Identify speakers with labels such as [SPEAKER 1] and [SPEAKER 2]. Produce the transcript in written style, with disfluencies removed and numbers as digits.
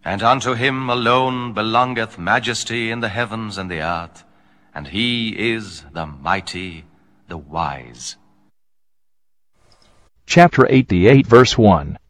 [SPEAKER 1] And unto him alone belongeth majesty in the heavens and the earth, and he is the mighty, the wise.
[SPEAKER 2] Chapter 88, verse 1.